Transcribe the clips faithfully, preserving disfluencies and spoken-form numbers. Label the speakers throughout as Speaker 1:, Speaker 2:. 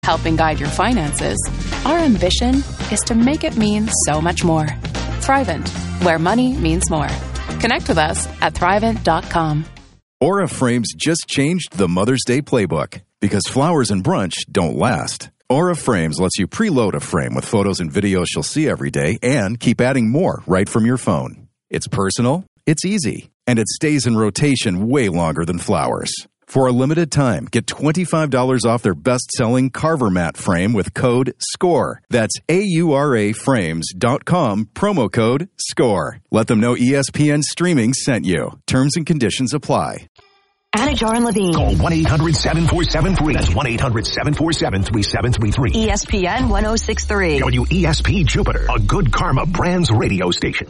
Speaker 1: helping guide your finances, our ambition is to make it mean so much more. Thrivent, where money means more. Connect with us at thrivent dot com.
Speaker 2: Aura Frames just changed the Mother's Day playbook because flowers and brunch don't last. Aura Frames lets you preload a frame with photos and videos she'll see every day and keep adding more right from your phone. It's personal, it's easy, and it stays in rotation way longer than flowers. For a limited time, get twenty-five dollars off their best-selling Carver Mat frame with code SCORE. That's A U R A frames dot com, promo code SCORE. Let them know E S P N Streaming sent you. Terms and conditions apply.
Speaker 3: Anajar and Levine.
Speaker 4: Call one eight hundred seven four seven three. That's one eight hundred seven four seven three seven three three.
Speaker 3: E S P N one oh six point three.
Speaker 4: W E S P Jupiter, a Good Karma Brands radio station.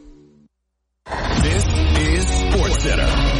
Speaker 5: This is SportsCenter.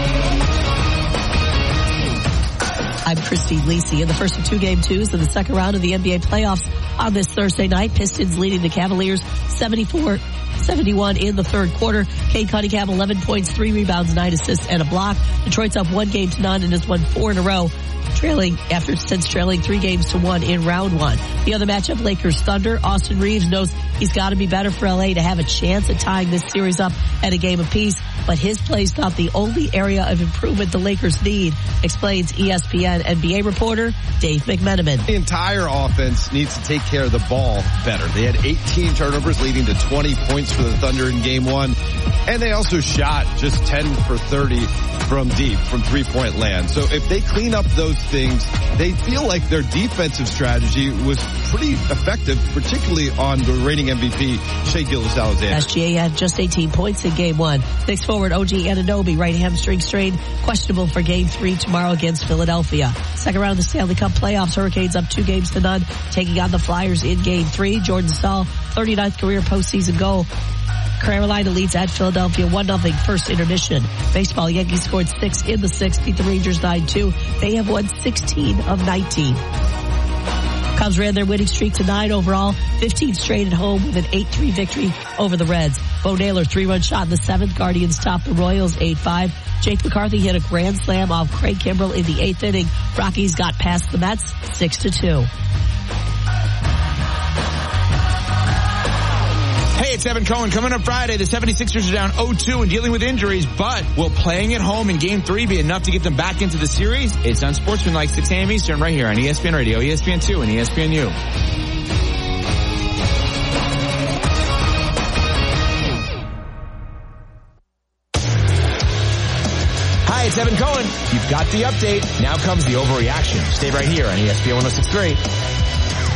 Speaker 6: I'm Christine Lisi. In the first of two game twos of the second round of the N B A playoffs on this Thursday night, Pistons leading the Cavaliers seventy-four seventy-one in the third quarter. Cade Cunningham, eleven points, three rebounds, nine assists, and a block. Detroit's up one game to none and has won four in a row, trailing after since trailing three games to one in round one. The other matchup, Lakers Thunder. Austin Reeves knows he's got to be better for L A to have a chance at tying this series up at a game apiece, but his play's not the only area of improvement the Lakers need, explains E S P N N B A reporter Dave McMenamin.
Speaker 7: The entire offense needs to take care of the ball better. They had eighteen turnovers leading to twenty points for the Thunder in game one, and they also shot just ten for thirty from deep, from three-point land. So if they clean up those things, they feel like their defensive strategy was pretty effective, particularly on the reigning M V P, Shai Gilgeous-Alexander.
Speaker 6: S G A had just eighteen points in game one. Next forward, O G Anunoby, right hamstring strain, questionable for game three tomorrow against Philadelphia. Second round of the Stanley Cup playoffs, Hurricanes up two games to none, taking on the Flyers in game three. Jordan Staal, thirty-ninth career postseason goal. Carolina leads at Philadelphia one nothing first intermission. Baseball, Yankees scored six in the sixth, beat the Rangers nine two. They have won sixteen of nineteen. Cubs ran their winning streak to nine overall, fifteen straight at home with an eight three victory over the Reds. Bo Naylor, three-run shot in the seventh. Guardians topped the Royals eight five. Jake McCarthy hit a grand slam off Craig Kimbrell in the eighth inning. Rockies got past the Mets six to two.
Speaker 8: Hey, it's Evan Cohen. Coming up Friday, the seventy-sixers are down oh two and dealing with injuries, but will playing at home in Game three be enough to get them back into the series? It's Unsportsmanlike, six a.m. Eastern, right here on E S P N Radio, E S P N two, and E S P N U. Hi, it's Evan Cohen. You've got the update. Now comes the overreaction. Stay right here on E S P N one oh six point three.